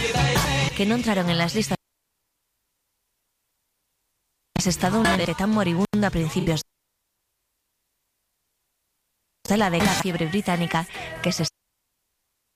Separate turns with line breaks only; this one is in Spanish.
que no entraron en las listas estadounidenses tan moribunda a principios de la fiebre británica que se